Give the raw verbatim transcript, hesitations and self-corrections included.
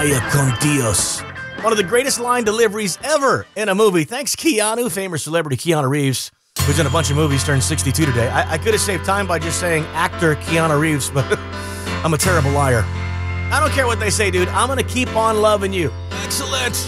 Vaya con Dios. One of the greatest line deliveries ever in a movie. Thanks, Keanu, famous celebrity Keanu Reeves, who's in a bunch of movies, turned sixty-two today. I, I could have saved time by just saying actor Keanu Reeves, but I'm a terrible liar. I don't care what they say, dude. I'm going to keep on loving you. Excellent.